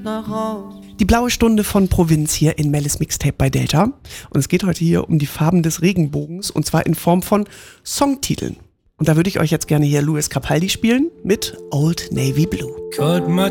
nach Haus. Die blaue Stunde von Provinz hier in Mellis Mixtape bei Delta. Und es geht heute hier um die Farben des Regenbogens und zwar in Form von Songtiteln. Und da würde ich euch jetzt gerne hier Louis Capaldi spielen mit Old Navy Blue. Cut my